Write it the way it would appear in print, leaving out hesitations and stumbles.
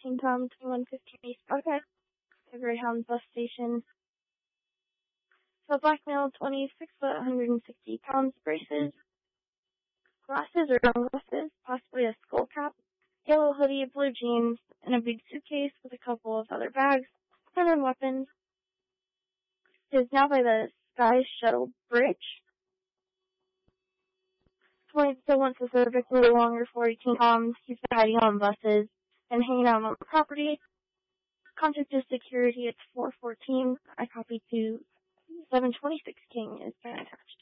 14 Tom, 2115 East Buckeye, the Greyhound bus station. So black male, 26 foot, 160 pounds, braces, glasses or sunglasses, possibly a skull cap, yellow hoodie, blue jeans, and a big suitcase with a couple of other bags, and then weapons. Is now by the Sky Shuttle Bridge. Floyd still wants to serve a little longer for 18 Toms. He's been hiding on buses and hanging out on the property. Contact his security. It's 414. I copied to 726 King is been attached.